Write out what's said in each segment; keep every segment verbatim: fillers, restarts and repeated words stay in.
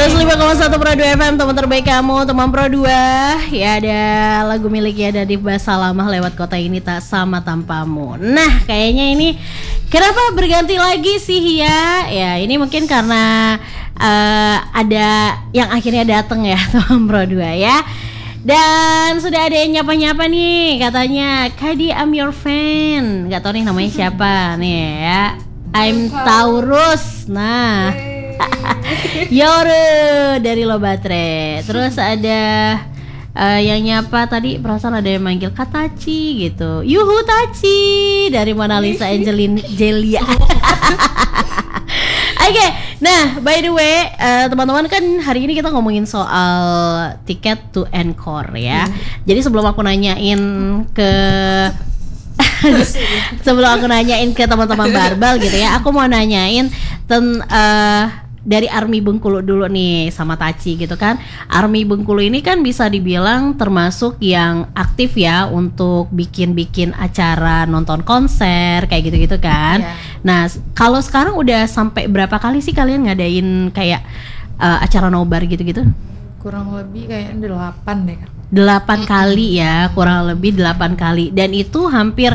seratus lima koma satu Pro dua F M, teman terbaik kamu, teman Pro dua. Ya, ada lagu miliknya dari Bahasa Lama, Lewat Kota Ini Tak Sama Tanpamu. Nah, kayaknya ini kenapa berganti lagi sih ya? Ya, ini mungkin karena uh, ada yang akhirnya datang ya, teman Pro dua ya. Dan sudah ada yang nyapa-nyapa nih, katanya Kadi I'm your fan. Gak tau nih namanya siapa nih ya. I'm Taurus. Nah, Yoru dari Lobatre. Terus ada uh, yang nyapa tadi, perasaan ada yang manggil Katachi gitu. Yuhu Tachi dari Mona Lisa Angelin Jelia. Oke, okay, nah by the way uh, teman-teman, kan hari ini kita ngomongin soal tiket to Encore ya. Hmm. Jadi sebelum aku nanyain ke sebelum aku nanyain ke teman-teman Barbal gitu ya, aku mau nanyain ten uh, dari Army Bengkulu dulu nih sama Tachi gitu kan. Army Bengkulu ini kan bisa dibilang termasuk yang aktif ya untuk bikin-bikin acara nonton konser kayak gitu-gitu kan. Yeah. Nah, kalau sekarang udah sampai berapa kali sih kalian ngadain kayak uh, acara nobar gitu-gitu? Kurang lebih kayak delapan deh kan. Delapan kali ya, kurang lebih delapan kali. Dan itu hampir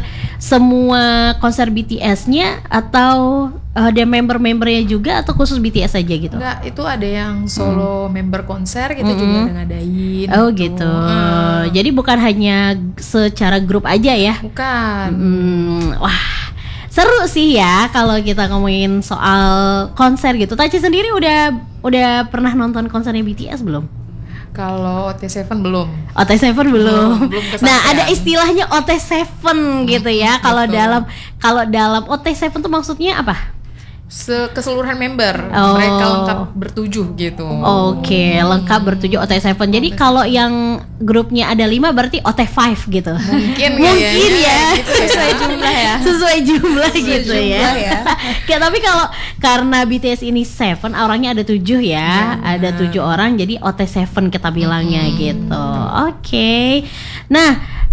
semua konser B T S-nya atau ada member-membernya juga atau khusus B T S aja gitu? Enggak, itu ada yang solo hmm. member konser, kita hmm. juga ada ngadain. Oh gitu, gitu. Hmm. Jadi bukan hanya secara grup aja ya? Bukan. Hmm, wah, seru sih ya kalau kita ngomongin soal konser gitu. Tachi sendiri udah udah pernah nonton konsernya B T S belum? Kalau O T tujuh belum. O T tujuh belum. belum, belum nah, ada istilahnya O T tujuh gitu ya. Kalau dalam kalau dalam O T tujuh tuh maksudnya apa? Keseluruhan member, oh. mereka lengkap bertujuh gitu. Oke, okay, lengkap bertujuh O T tujuh. Jadi kalau yang grupnya ada lima berarti O T lima gitu. Mungkin Mungkin ya, ya. Gitu sesuai jumlah ya. Sesuai jumlah sesuai gitu jumlah ya. ya. Tapi kalau karena B T S ini tujuh, orangnya ada tujuh ya. Hmm. Ada tujuh orang, jadi O T tujuh kita bilangnya hmm. gitu. Oke. Okay. Nah,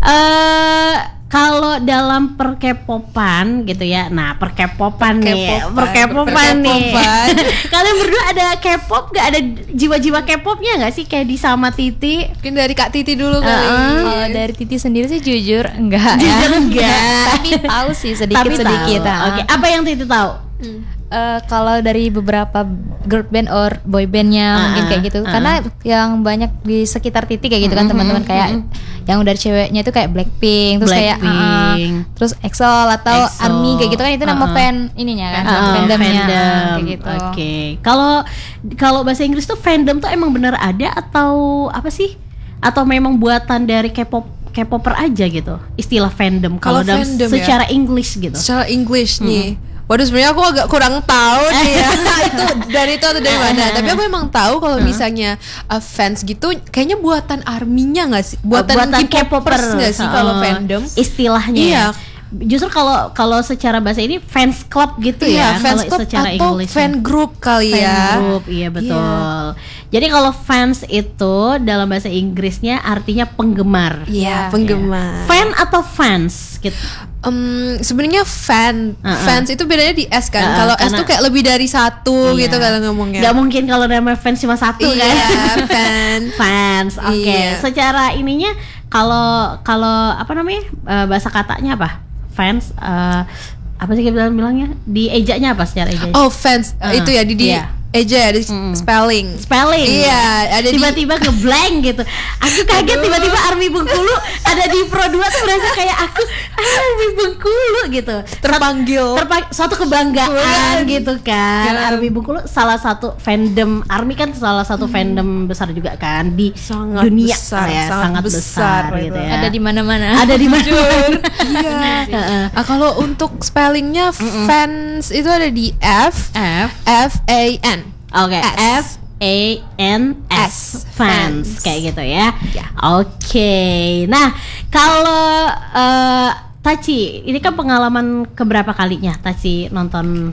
uh, kalau dalam perkepopan gitu ya, nah perkepopan nih, perkepopan nih. Kalian berdua ada K-pop gak? Ada jiwa-jiwa K-popnya gak sih kayak di sama Titi? Mungkin dari Kak Titi dulu kali. Uh-uh. Kalau dari Titi sendiri sih jujur enggak ya. Jujur enggak. Tapi tahu sih sedikit-sedikit. Oke, okay. Apa yang Titi tahu? Hmm. Uh, kalau dari beberapa girl band or boy bandnya uh-uh. mungkin kayak gitu, uh-uh. karena yang banyak di sekitar Titi kayak gitu kan, uh-huh. teman-teman kayak uh-huh. yang dari ceweknya itu kayak Blackpink, terus Blackpink. kayak uh, terus EXO atau EXO. Army kayak gitu kan, itu uh-uh. nama fan ininya kan, uh-uh. fandomnya fandom. Uh, kayak gitu. Oke, okay. kalau kalau bahasa Inggris tuh fandom tuh emang bener ada atau apa sih? Atau memang buatan dari K-pop K-popper aja gitu? Istilah fandom kalau dalam secara ya? English gitu. Secara English nih. Hmm. Waduh, sebenarnya aku agak kurang tahu nih ya. Itu dari itu atau dari mana. Tapi aku emang tahu kalau misalnya uh, fans gitu kayaknya buatan arminya nggak sih? Buatan, buatan K-popers nggak sih uh, kalau fandom? Istilahnya. Iya. Justru kalau kalau secara bahasa ini fans club gitu iya, ya. Fans club secara atau English fan group kali fan ya. Fan group, iya betul. Yeah. Jadi kalau fans itu dalam bahasa Inggrisnya artinya penggemar. Iya, yeah, penggemar. Yeah. Fan atau fans gitu. Um, sebenarnya fan, uh-uh. fans itu bedanya di S kan. Uh-uh, kalau S tuh kayak lebih dari satu iya. gitu kalau ngomongnya. Gak mungkin kalau nama fans cuma satu iya, kan. Iya, fan, fans. Oke. Okay. Iya. Secara ininya kalau kalau apa namanya uh, bahasa katanya apa? Fans. Uh, apa sih kita bilangnya? Di ejanya apa secara ejanya? Oh, fans uh, itu ya di di. Iya. Eja ya, hmm. spelling Spelling Iya, ada tiba-tiba di... ngeblank gitu. Aku kaget tiba-tiba Army Bengkulu ada di Pro dua tuh berasa kayak aku ah, Army Bengkulu gitu. Terpanggil Terpa- Suatu kebanggaan Bukan. gitu kan ya. Army Bengkulu salah satu fandom. Army kan salah satu hmm. fandom besar juga kan di sangat dunia besar, ya, sangat, sangat besar, besar gitu ya. Ada di mana-mana. Ada di mana-mana. Iya. Ah, kalau untuk spellingnya Mm-mm. fans itu ada di F F F A N. Oke, okay. F A N S fans kayak gitu ya. Yeah. Oke. Okay. Nah, kalau uh, Tachi, ini kan pengalaman keberapa kalinya Tachi nonton?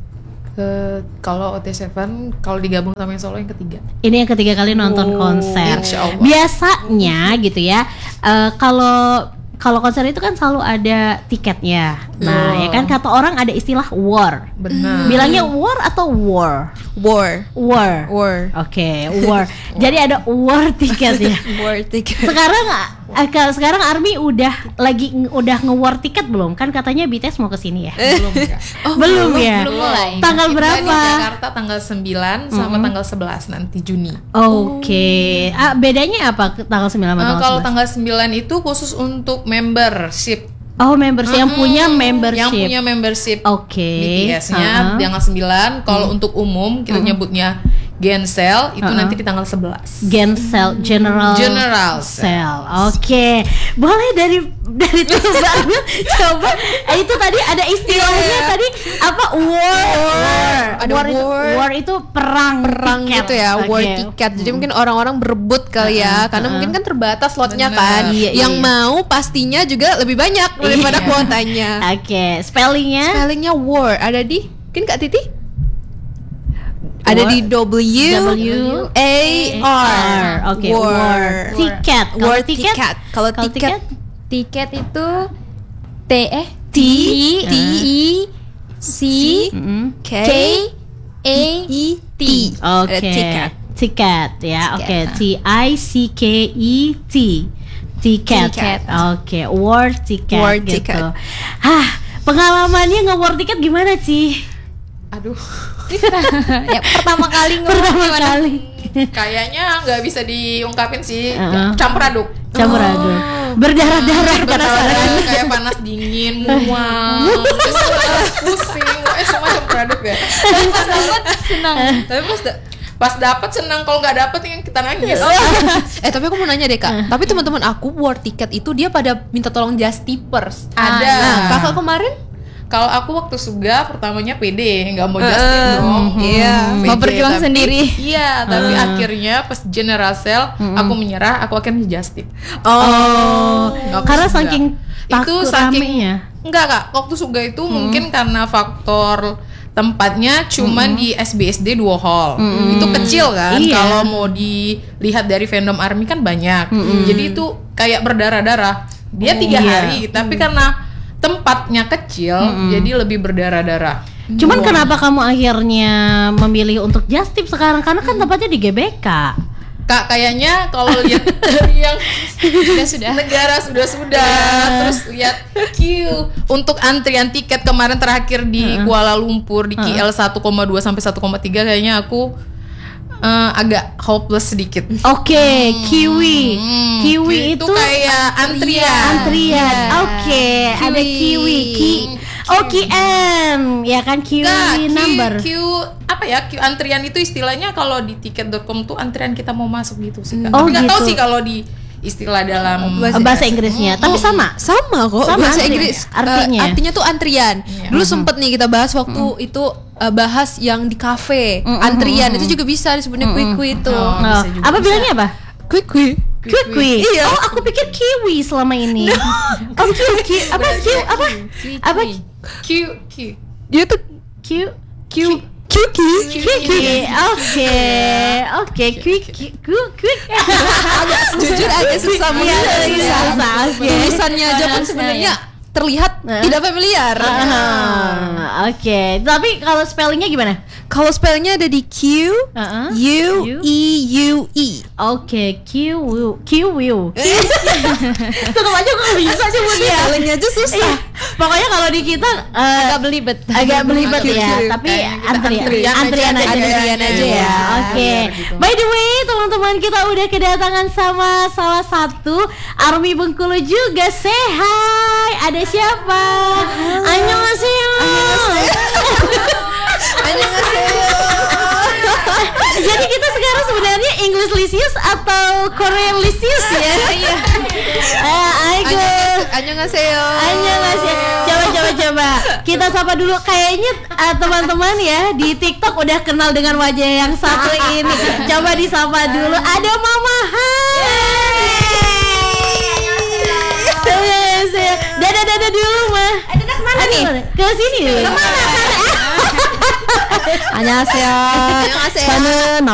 Ke kalau O T tujuh kalau digabung sama yang solo yang ketiga. Ini yang ketiga kali nonton oh, konser. Biasanya gitu ya. Uh, kalau kalau konser itu kan selalu ada tiketnya. Nah, Oh. ya kan kata orang ada istilah war. Benar. Bilangnya war atau war? War. War. War. Oke, war. Jadi ada war tiket ya. War ticket. Sekarang eh, ke- sekarang Army udah lagi ng- udah nge-war tiket belum? Kan katanya B T S mau ke sini ya. Belum ya. belum ya? belum mulai. Tanggal Kita di berapa? Jakarta tanggal sembilan sama tanggal sebelas nanti Juni. Oke. Ah, bedanya apa ke- tanggal sembilan sama Eh, tanggal kalau sebelas? tanggal sembilan itu khusus untuk membership. Oh, membership yang punya Mm-mm, membership. Yang punya membership. Oke. B T S-nya Uh-huh. tanggal sembilan. Kalau untuk umum kita nyebutnya Gensel itu Uh-uh. nanti di tanggal sebelas. Gensel General General Sale. Oke. Boleh dari dari tuh banget coba. Eh, itu tadi ada istilahnya Iya. tadi apa war. Ada war. Itu, war. war itu perang Perang tiket. gitu ya, war Oke. tiket. Jadi mungkin orang-orang berebut kali ya, karena mungkin kan terbatas slotnya Bener. kan. Iya, Yang iya. mau pastinya juga lebih banyak daripada Iya. kuotanya. Oke, spellingnya Spellingnya war ada di, mungkin Kak Titi? Ada di W W A R. Oke, war. Tiket. Kalau War tiket, tiket. Kalau kalau tiket Tiket itu T eh T T I C Mm-mm. K K A E T. Oke. Ada tiket. Tiket ya. Oke, Tiket. T I C K E T. Tiket. Tiket. Oke, war tiket War gitu. tiket. Hah, pengalamannya nge-war tiket gimana sih? Aduh, ya pertama kali Pertama kali. kayaknya nggak bisa diungkapin sih. Uh-uh. Campur aduk. Campur aduk. Berdarah-darah kata orang. Berdarah, kayak panas dingin, mual, terus pusing, eh semua campur aduk ya. senang. Tapi pas da- pas dapat senang, kalau nggak dapet yang kita nangis. Eh tapi aku mau nanya deh Kak. Tapi teman-teman aku war tiket itu dia pada minta tolong just tippers. Ada. Nah, Kakak kemarin Kalau aku waktu suga pertamanya pede, nggak mau Eh, Justin dong. iya. Hmm, Mau pede, berjuang tapi- sendiri. Iya, tapi akhirnya pas General Sale aku menyerah, aku akhirnya Justin. Oh, Waktu karena Suga. saking itu takut saking ramenya. enggak kak, waktu Suga itu mungkin karena faktor tempatnya cuman di S B S D dua hall. Itu kecil kan. Iya. Kalau mau dilihat dari fandom ARMY kan banyak. Jadi itu kayak berdarah-darah. Dia tiga Iya. hari, tapi karena tempatnya kecil, jadi lebih berdarah-darah. Cuman kenapa kamu akhirnya memilih untuk just tip sekarang? Karena kan tempatnya di G B K. Kak, kayaknya kalau lihat dari yang Sudah sudah. negara sudah-sudah, terus lihat queue untuk antrian tiket kemarin terakhir di Kuala Lumpur di K L satu koma dua sampai satu koma tiga, kayaknya aku eh, agak hopeless sedikit. Oke, kiwi. Hmm, Kiwi itu, kayak antrian. antrian. Oke, ada kiwi. Ki Oh, Q M. Ya kan kiwi Enggak, queue- number. queue apa ya? Queue antrian itu istilahnya kalau di tiket dot com tuh antrian kita mau masuk gitu sih. Kak. Oh, Tapi nggak tahu gitu. sih kalau di istilah dalam Eh, bahasa Inggrisnya, tapi sama. sama kok Sama bahasa artinya. Inggris. Artinya. Eh, artinya tuh antrian. Iya. Dulu sempet nih kita bahas waktu itu eh, bahas yang di kafe antrian itu juga bisa disebutnya quick itu. Oh, Oh, bisa juga, apa bisa. bilangnya apa? Quick quick. Kiwi. Iya. Oh, aku pikir kiwi selama ini. Oh, kiwi, kiwi. Apa kiwi? Apa? Apa? Q Q. Dia tuh Kiwi. Q Q Kiwi. Oke. Oke, kiwi. Kiwi. jujur agak susah Iya, banget. iya, susah. Oke. Tulisannya aja pun Bahasa sebenarnya ya. terlihat Nah. tidak familiar. Ah, Oke, tapi kalau spellingnya gimana? Kalau spellnya ada di Q Uh-uh. U E U E. Oke, kiwi. Kiwi. Tetap aja kok bisa nyebutnya. Spellingnya aja susah. Iya. Pokoknya kalau di kita eh, Agak belibet. agak belibet Agak ya, belibet. tapi Kayaknya kita antrian antrian antrian aja, aja, antrian aja ya. ya. Oke. Gitu. By the way, teman-teman kita udah kedatangan sama salah satu ARMY Bengkulu juga. Say hi. Ada siapa? Annyeonghaseyo. Annyeonghaseyo. Jadi kita sekarang sebenarnya English Lisius atau Korean Lisius ya? Iya. Eh, Aigo. Annyeonghaseyo. Annyeonghaseyo. Coba coba coba. Kita sapa dulu. Kayaknya eh, teman-teman ya di TikTok udah kenal dengan wajah yang satu ini. Coba disapa dulu. Ada Mama Hai. Annyeonghaseyo. Dadah dadah dulu mah. Dadah kemana nih? Ke sini. Kemana? Annyeonghaseyo. Annyeonghaseyo. Sana